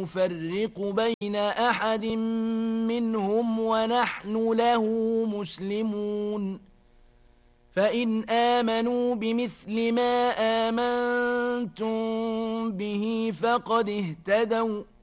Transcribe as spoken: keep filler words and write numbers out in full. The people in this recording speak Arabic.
نفرق بين أحد منهم ونحن له مسلمون فإن آمنوا بمثل ما آمنتم به فقد اهتدوا